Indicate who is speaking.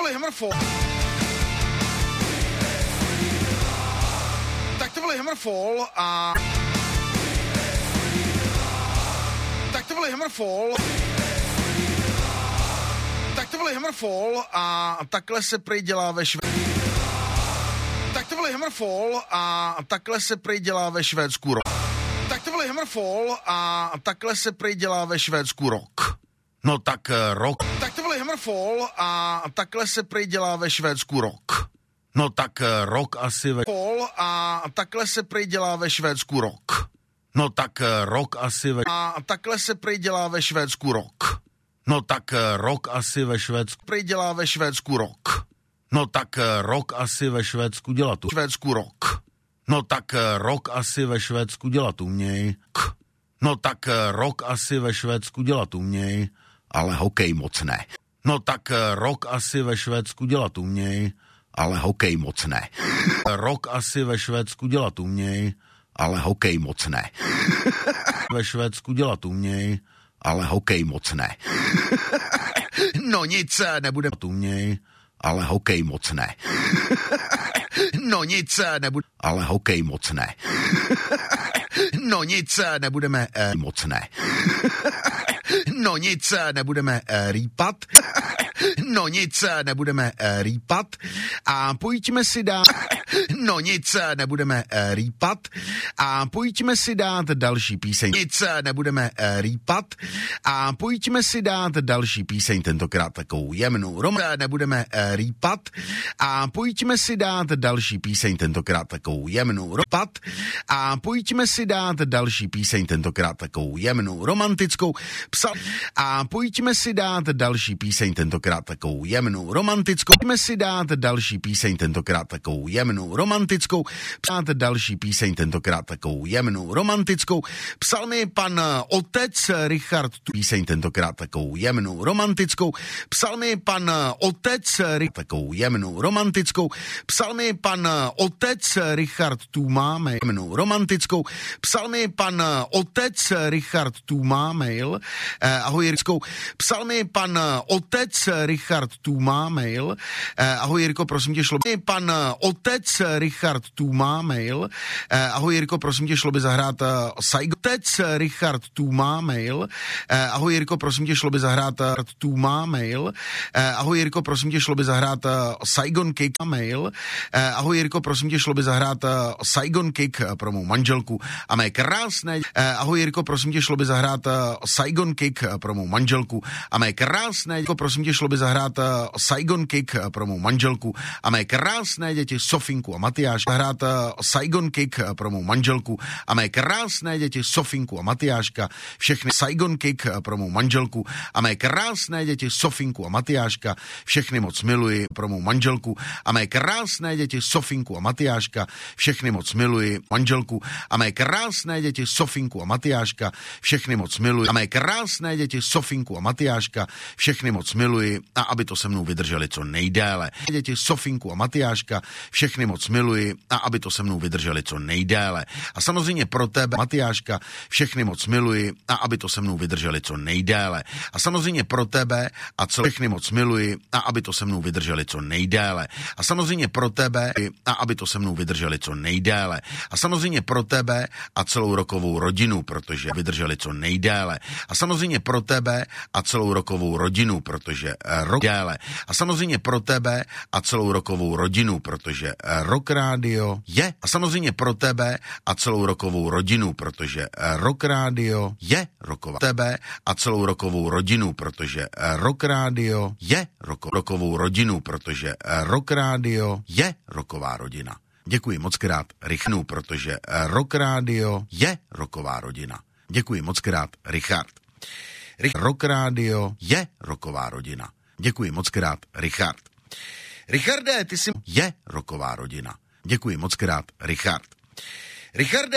Speaker 1: byly Hammerfall. Tak to byly Hammerfall a... Tak to byly Hammerfall. Tak to byly Hammerfall a takhle se prý dělá ve Švédsku. Tak to byly Hammerfall a takhle se prý dělá ve Švédsku rock. Tak to byly Hammerfall a takhle se prý dělá ve Švédsku rock. No tak rock. Tak to byly Hammerfall a takhle se prý dělá ve Švédsku rock. No tak rock asi ve... A takhle se prý dělá ve Švédsku rock. No tak rock asi ve... A takhle se prý dělá ve Švédsku rock. No tak rock asi ve Švédsku. Prý dělá ve Švédsku rock. No tak rock asi ve Švédsku dělat tu. Švédsku rock. No tak rock asi ve Švédsku dělat uměj. No tak rock asi ve Švédsku dělat uměj, ale hokej moc ne. No tak rock asi ve Švédsku dělat uměj, ale hokej moc ne. Rock asi ve Švédsku dělat uměj, ale hokej moc ne. Ve Švédsku dělat uměj, ale hokej moc ne. No nic, nebudeme uměj, ale hokej moc ne. No nic, ale hokej moc ne. No nic, nebudeme moc ne. No nic, nebudeme rýpat. No nic, nebudeme rýpat. A pojďme si dát... No nic, nebudeme rýpat. A pojďme si dát další píseň. Nic, nebudeme rýpat. A pojďme si dát další píseň, tentokrát takovou jemnou. Nebudeme rýpat. A pojďme si dát další píseň, tentokrát takovou jemnou. A pojďme si dát další píseň, tentokrát takovou jemnou, romantickou. A pojďme si dát další píseň, tentokrát takovou jemnou, romantickou. Pojďme si dát další píseň, tentokrát takovou jemnou, romantickou. Psát další píseň, tentokrát takovou jemnou, romantickou. Psal mi pan otec Richard tu píseň, tentokrát takovou jemnou, romantickou. Psal mi pan otec takovou jemnou, romantickou. Psal mi pan otec Richard tu máme jemnou, romantickou. Psal mi pan otec Richard tu má mail. Ahoj Jirko. Psal mi pan otec Richard tu má mail. Ahoj Jirko, prosím tě, šlo by pan otec Richard tu má mail. Ahoj Jirko, prosím tě, šlo by zahrát Saigon. Otec Richard tu má mail. Ahoj Jirko, prosím tě, šlo by zahrát tu má mail. Ahoj Jirko, prosím tě, šlo by zahrát Saigon Kick mail. Ahoj Jirko, prosím tě, šlo by zahrát Saigon Kick pro mou manželku a mé krásné... Ahoj Jirko, prosím tě, šlo by zahrát Saigon Kick pro mou manželku a mé krásné... Prosím tě, šlo by zahrát Saigon Kick pro mou manželku a mé krásné děti Sofinku a Matyáš. Zahrát Saigon Kick pro mou manželku a mé krásné děti Sofinku a Matyáška. Všechny Saigon Kick pro mou manželku a mé krásné děti Sofinku a Matyáška. Všechny moc miluji pro mou manželku a mé krásné děti Sofinku a Matyáška. Všechny moc miluji manželku a mé krásné děti Sofinku a Matyáška. Všechny moc miluji a mé krásné děti Sofinku a Matyáška. Všechny moc miluji a aby to se mnou vydrželi co nejdéle. Děti Sofinku a Matyáška. Všechny moc miluji a aby to se mnou vydrželi co nejdéle. A samozřejmě pro tebe, Matyáška, všechny moc miluji a aby to se mnou vydrželi co nejdéle. A samozřejmě pro tebe a všechny moc miluji a aby to se mnou vydrželi co nejdéle. A samozřejmě pro tebe a aby to se mnou vydrželi co nejdéle. A samozřejmě pro tebe a celou rokovou rodinu, protože vydrželi co nejdéle. A samozřejmě pro tebe a celou rokovou rodinu, protože rok déle. A samozřejmě pro tebe a celou rokovou rodinu, protože Rock Radio je. A samozřejmě pro tebe a celou rokovou rodinu, protože Rock Radio je roková. Tebe a celou rokovou rodinu, protože Rock Radio je rokovou rodinu, protože Rock Radio je roková rodina. Děkuji mockrát Richnu, protože Rock Radio je roková rodina. Děkuji mockrát Richard. Rock Radio je roková rodina. Děkuji mockrát Richard. Richarde, ty jsi je roková rodina. Děkuji mockrát Richard. Richarde,